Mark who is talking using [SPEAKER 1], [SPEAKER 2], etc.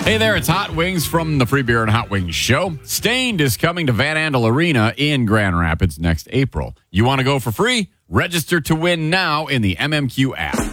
[SPEAKER 1] Hey there, it's Hot Wings from the Free Beer and Hot Wings Show. Stained is coming to Van Andel Arena in Grand Rapids next April. You want to go for free? Register to win now in the MMQ app.